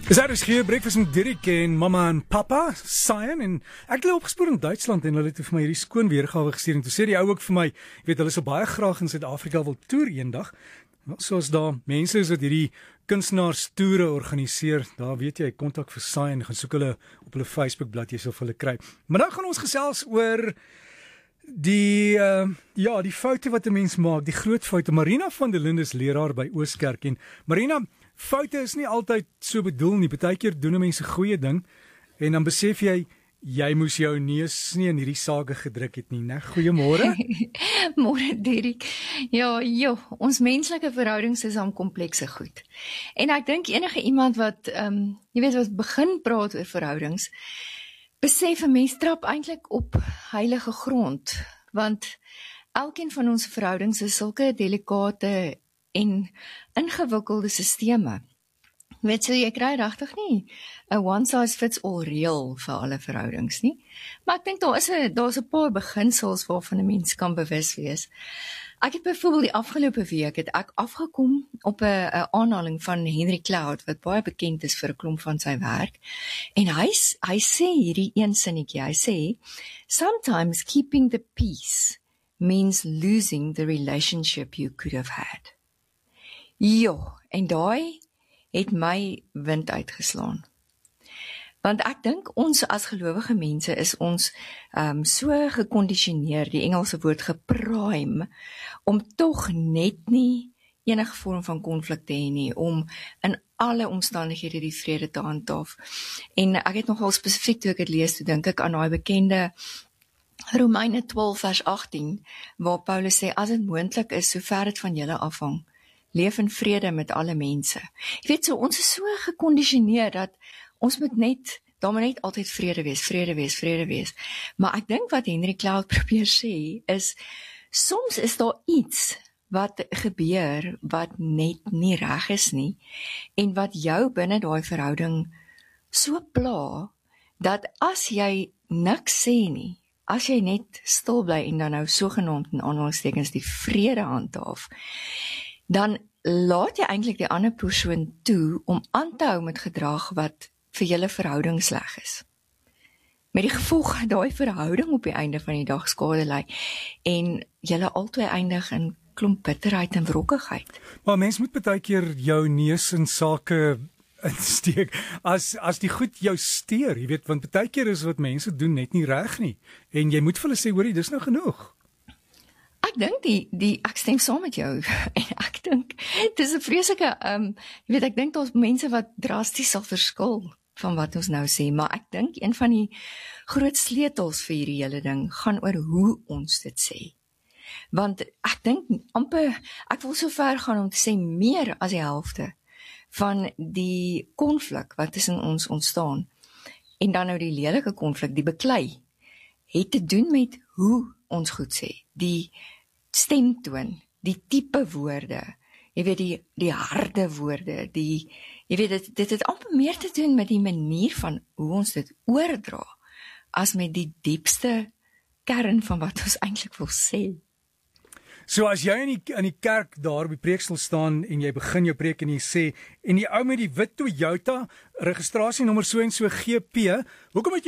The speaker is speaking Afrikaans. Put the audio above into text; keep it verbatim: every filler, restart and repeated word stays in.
Is daar is geen breakfast met Dirk en mamma en papa, Sion, en ek het hulle opgespoor in Duitsland en hulle het vir my hierdie skoon weergawe gestuur en toe sê die ou ook vir my, jy weet, hulle sou baie graag in Suid-Afrika wil toer eendag. Wel, soos daar mense is wat hierdie kunstenaars toere organiseer, daar weet jy, kontak vir Sion, gaan soek hulle op hulle Facebook bladsy, jy sal hulle kry. Maar nou gaan ons gesels oor die uh, ja, die foute wat 'n mens maak, die groot foute. Marina van der Linde is leraar by Ooskerk en Marina, foute is nie altyd so bedoel nie. Partykeer doen 'n mens 'n goeie ding en dan besef jy jy moes jou neus nie in hierdie sake gedruk het nie, né? Goeiemôre. Môre Dirk. Ja, joh, ons menslike verhoudings is aan komplekse goed. En ek dink enige iemand wat ehm um, jy weet wat begin praat oor verhoudings, besef 'n mens trap eintlik op heilige grond, want elkeen van ons verhoudings is sulke delikate en ingewikkelde sisteme. Weet so, jy kry regtig nie 'n one size fits all reël vir alle verhoudings nie. Maar ek dink daar is 'n daar's 'n paar beginsels waarvan 'n mens kan bewus wees. Ek het byvoorbeeld die afgelope week het ek afgekom op 'n 'n aanhaling van Henry Cloud wat baie bekend is vir 'n klomp van sy werk. En hy hy sê hierdie een sinnetjie, hy sê sometimes keeping the peace means losing the relationship you could have had. Jo, en daai het my wind uitgeslaan. Want ek dink ons as gelowige mense is ons um, so gekondisioneer, die Engelse woord geprime, om tog net nie enige vorm van konflik te hê nie, om in alle omstandighede die vrede te handhaaf. En ek het nogal spesifiek toe ek het lees, toe dink ek aan daai bekende Romeine twaalf vers agttien, waar Paulus sê, as dit moontlik is, sover dit van julle afhang, leef in vrede met alle mense. Jy weet so, ons is so gekondisioneer dat ons moet net, daar moet net altyd vrede wees, vrede wees, vrede wees. Maar ek dink wat Henry Cloud probeer sê, is, soms is daar iets wat gebeur, wat net nie reg is nie, en wat jou binne daai verhouding so pla, dat as jy niks sê nie, as jy net stil bly en dan nou sogenaamd in aanhalingstekens die vrede handhaaf, dan laat jy eintlik die ander persoon toe om aan te hou met gedrag wat vir julle verhouding sleg is. Met die gevolg dat daai verhouding op die einde van die dag skade ly en julle albei eindig in klomp bitterheid en wrokkigheid. Maar mens moet baie keer jou neus in sake insteek as as die goed jou steur, jy weet, want baie keer is wat mense doen net nie reg nie. En jy moet vir hulle sê, hoorie, dis nou genoeg. Ek dink die die ek stem saam met jou en ek dink dis 'n vreeslike ehm um, jy weet ek dink daar's mense wat drasties sal verskil van wat ons nou sê, maar ek dink een van die groot sleutels vir hierdie hele ding gaan oor hoe ons dit sê. Want ek dink amper ek wil so ver gaan om te sê meer as die helfte van die konflik wat tussen ons ontstaan en dan nou die lelike konflik, die beklei, het te doen met hoe ons goed sê, die stemtoon, die tipe woorde, jy weet die die harde woorde, die jy weet dit dit het amper meer te doen met die manier van hoe ons dit oordra as met die diepste kern van wat ons eintlik wil sê. So as jy in die in die kerk daar op die preekstoel staan en jy begin jou preek en jy sê en die ou met die wit Toyota registrasienommer so en so G P, hoekom het jy